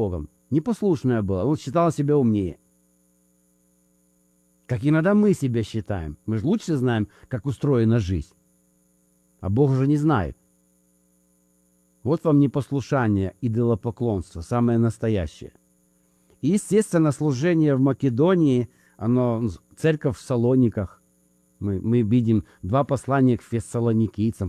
Богом. Непослушная была, он считал себя умнее. Как иногда мы себя считаем. Мы же лучше знаем, как устроена жизнь. А Бог же не знает. Вот вам непослушание, идолопоклонство, самое настоящее. И, естественно, служение в Македонии, церковь в Салониках. Мы видим 2 послания к фессалоникийцам.